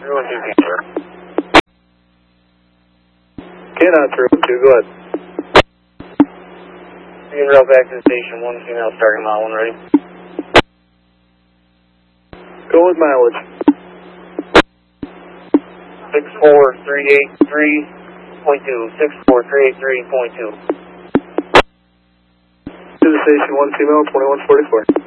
312, sir. K-9, 312, go ahead. You can route back to the station, 1 female starting mile 1 ready. Go with mileage. 64383.2, 64383.2. To the station, 1 female, 2144.